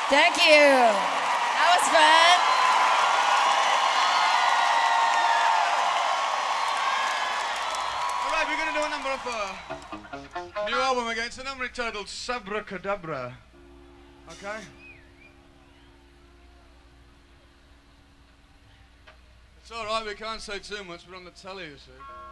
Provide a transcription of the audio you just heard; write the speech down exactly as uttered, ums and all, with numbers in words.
Thank you. That was fun. All right, we're going to do a number of uh, new album again. It's a number entitled Sabracadabra. Okay? It's all right, we can't say too much. We're on the telly, you see.